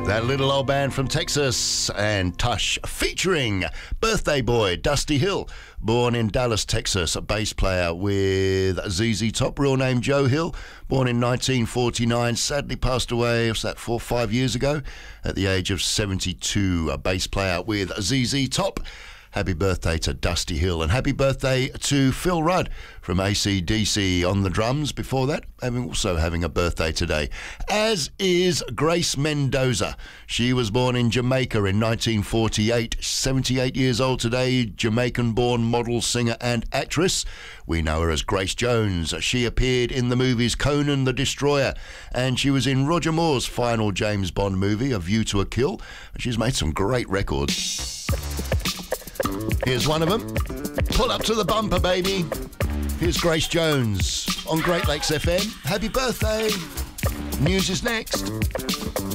That little old band from Texas and Tush featuring birthday boy Dusty Hill, born in Dallas, Texas, a bass player with ZZ Top, real name Joe Hill, born in 1949, sadly passed away, what's that, 4 or 5 years ago, at the age of 72, a bass player with ZZ Top. Happy birthday to Dusty Hill, and happy birthday to Phil Rudd from AC/DC on the drums. Before that, also having a birthday today, as is Grace Mendoza. She was born in Jamaica in 1948, 78 years old today, Jamaican-born model, singer and actress. We know her as Grace Jones. She appeared in the movies Conan the Destroyer, and she was in Roger Moore's final James Bond movie, A View to a Kill. She's made some great records. Here's one of them. Pull up to the bumper, baby. Here's Grace Jones on Great Lakes FM. Happy birthday. News is next.